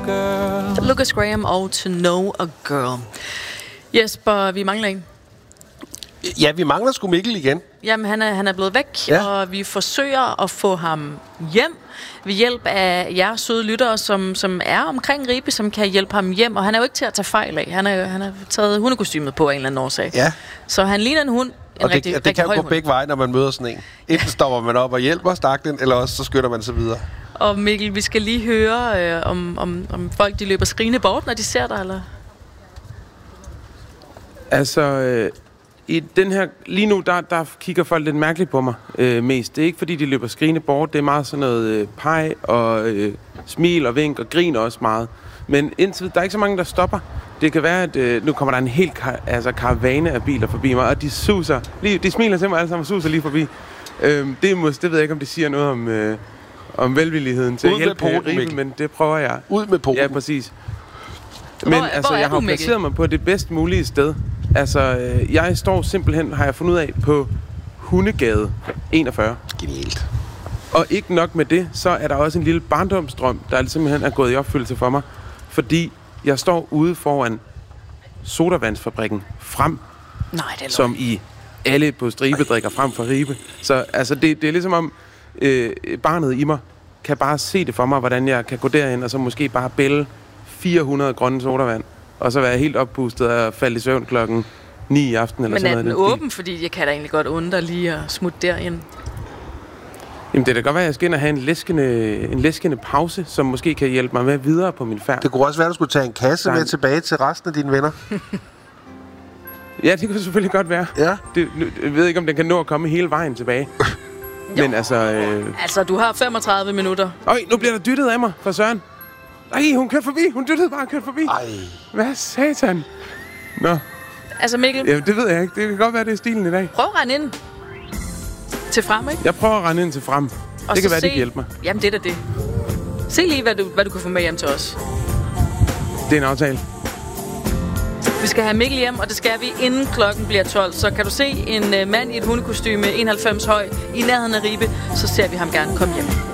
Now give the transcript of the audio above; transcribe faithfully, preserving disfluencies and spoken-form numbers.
girl. Lucas Graham og To Know a Girl. Jesper, vi mangler en. Ja, vi mangler sgu Mikkel igen. Jamen, han er, han er blevet væk, ja. og vi forsøger at få ham hjem ved hjælp af jer søde lyttere, som, som er omkring Ribe, som kan hjælpe ham hjem. Og han er jo ikke til at tage fejl af. Han har han er taget hundekostymet på af en eller anden årsag. Ja. Så han ligner en hund. En og det, rigtig, det, det kan jo gå hund. begge veje, når man møder sådan en. Enten stopper man op og hjælper staklen, eller også så skynder man sig videre. Og Mikkel, vi skal lige høre, øh, om, om, om folk de løber skrigende bort, når de ser dig, eller? Altså... Øh I den her, lige nu, der, der kigger folk lidt mærkeligt på mig øh, mest. Det er ikke, fordi de løber skrigende bort. Det er meget sådan noget øh, peg og øh, smil og vink og grin også meget. Men indtil der er ikke så mange, der stopper. Det kan være, at øh, nu kommer der en hel kar- altså, karavane af biler forbi mig, og de suser. Lige, de smiler til mig alle sammen og suser lige forbi. Øh, det, må, det ved jeg ikke, om det siger noget om, øh, om velvilligheden til at hjælpe Ribe, men det prøver jeg. Ud med poten. Ja, præcis. Hvor, men altså, jeg har du, placeret mig på det bedst mulige sted. Altså, øh, jeg står simpelthen, har jeg fundet ud af, på Hundegade enogfyrre. Genialt. Og ikke nok med det, så er der også en lille barndomsdrøm, der simpelthen er gået i opfyldelse for mig. Fordi jeg står ude foran sodavandsfabrikken Frem. Nej, det er som i alle på Stribe drikker frem for Ribe. Så altså, det, det er ligesom om øh, barnet i mig kan bare se det for mig, hvordan jeg kan gå derind og så måske bare bælge fire hundrede grønne sodavand. Og så være helt oppustet og falde i søvn klokken ni i aften. Eller men sådan er noget. den åben? Fordi jeg kan da egentlig godt undre lige at smutte derind. Jamen det kan godt være, at jeg skal ind og have en læskende, en læskende pause, som måske kan hjælpe mig med videre på min færd. Det kunne også være, at du skulle tage en kasse med tilbage til resten af dine venner. Ja, det kan selvfølgelig godt være. Ja. Det, jeg ved ikke, om den kan nå at komme hele vejen tilbage. Men altså... Øh... Altså, du har femogtredive minutter. Øj, nu bliver der dyttet af mig fra Søren. Ej, hun kørte forbi. Hun dyttede bare kørt forbi. Ej. Hvad satan? Nå. Altså, Mikkel... Jamen, det ved jeg ikke. Det kan godt være, det er stilen i dag. Prøv at rende ind til Frem, ikke? Jeg prøver at rende ind til Frem. Og det kan være, se... det kan hjælpe mig. Jamen, det er da det. Se lige, hvad du, hvad du kan få med hjem til os. Det er en aftale. Vi skal have Mikkel hjem, og det skal vi inden klokken bliver tolv. Så kan du se en uh, mand i et hundekostyme, enoghalvfems høj, i nærheden af Ribe, så ser vi ham gerne komme hjem.